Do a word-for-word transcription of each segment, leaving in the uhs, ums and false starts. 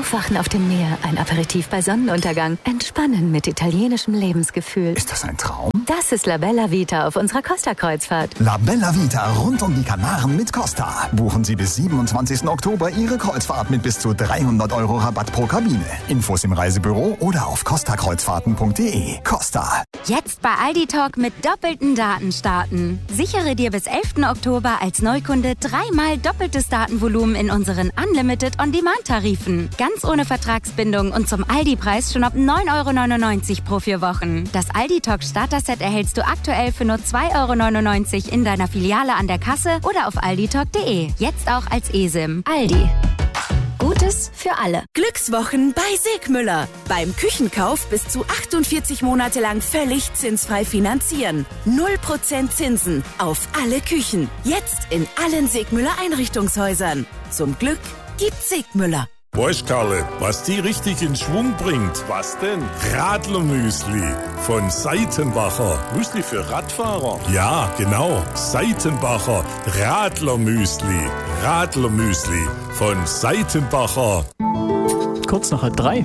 Aufwachen auf dem Meer, ein Aperitif bei Sonnenuntergang, Entspannen mit italienischem Lebensgefühl. Ist das ein Traum? Das ist La Bella Vita auf unserer Costa-Kreuzfahrt. La Bella Vita rund um die Kanaren mit Costa. Buchen Sie bis siebenundzwanzigsten Oktober Ihre Kreuzfahrt mit bis zu dreihundert Euro Rabatt pro Kabine. Infos im Reisebüro oder auf costa kreuzfahrten punkt de. Costa. Jetzt bei Aldi Talk mit doppelten Daten starten. Sichere dir bis elften Oktober als Neukunde dreimal doppeltes Datenvolumen in unseren Unlimited On-Demand-Tarifen. Ganz ohne Vertragsbindung und zum Aldi-Preis schon ab neun Euro neunundneunzig pro vier Wochen. Das Aldi Talk Starter-Set erhältst du aktuell für nur zwei Euro neunundneunzig in deiner Filiale an der Kasse oder auf alditalk punkt de. Jetzt auch als eSIM. Aldi. Gutes für alle. Glückswochen bei Segmüller. Beim Küchenkauf bis zu achtundvierzig Monate lang völlig zinsfrei finanzieren. null Prozent Zinsen auf alle Küchen. Jetzt in allen Segmüller Einrichtungshäusern. Zum Glück gibt's Segmüller. Weißt, Karle, was die richtig in Schwung bringt? Was denn? Radlermüsli von Seitenbacher. Müsli für Radfahrer? Ja, genau. Seitenbacher Radlermüsli. Radlermüsli von Seitenbacher. Kurz nach halb drei.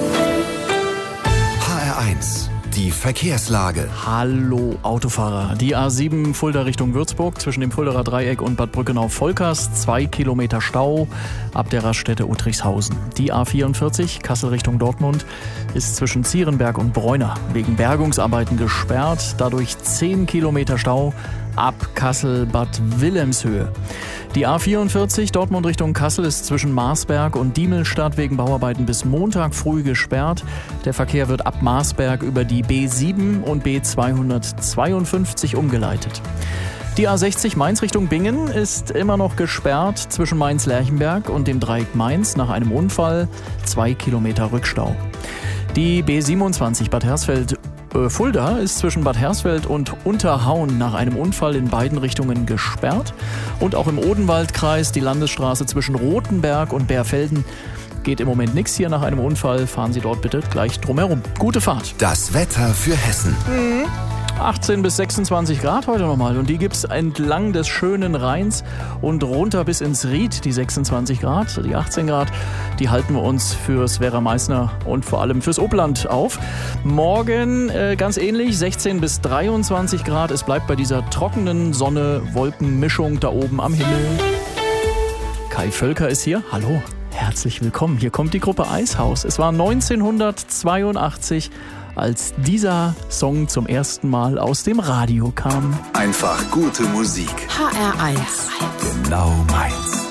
H R eins. Die Verkehrslage. Hallo Autofahrer. Die A sieben Fulda Richtung Würzburg zwischen dem Fuldaer Dreieck und Bad Brückenau-Volkers. Zwei Kilometer Stau ab der Raststätte Uttrichshausen. Die A vierundvierzig Kassel Richtung Dortmund ist zwischen Zierenberg und Bräuner wegen Bergungsarbeiten gesperrt. Dadurch zehn Kilometer Stau ab Kassel-Bad Wilhelmshöhe. Die A vierundvierzig Dortmund Richtung Kassel ist zwischen Marsberg und Diemelstadt wegen Bauarbeiten bis Montag früh gesperrt. Der Verkehr wird ab Marsberg über die B sieben und B zweihundertzweiundfünfzig umgeleitet. Die A sechzig Mainz Richtung Bingen ist immer noch gesperrt zwischen Mainz-Lerchenberg und dem Dreieck Mainz nach einem Unfall. Zwei Kilometer Rückstau. Die B siebenundzwanzig Bad Hersfeld Fulda ist zwischen Bad Hersfeld und Unterhauen nach einem Unfall in beiden Richtungen gesperrt. Und auch im Odenwaldkreis die Landesstraße zwischen Rothenberg und Bärfelden geht im Moment nichts hier nach einem Unfall. Fahren Sie dort bitte gleich drumherum. Gute Fahrt. Das Wetter für Hessen. Mhm. achtzehn bis sechsundzwanzig Grad heute nochmal. Und die gibt's entlang des schönen Rheins und runter bis ins Ried, die sechsundzwanzig Grad. Die achtzehn Grad, die halten wir uns fürs Werra-Meißner und vor allem fürs Upland auf. Morgen äh, ganz ähnlich, sechzehn bis dreiundzwanzig Grad. Es bleibt bei dieser trockenen Sonne-Wolken-Mischung da oben am Himmel. Kai Völker ist hier. Hallo, herzlich willkommen. Hier kommt die Gruppe Eishaus. Es war neunzehnhundertzweiundachtzig, als dieser Song zum ersten Mal aus dem Radio kam. Einfach gute Musik. H R eins. Genau meins.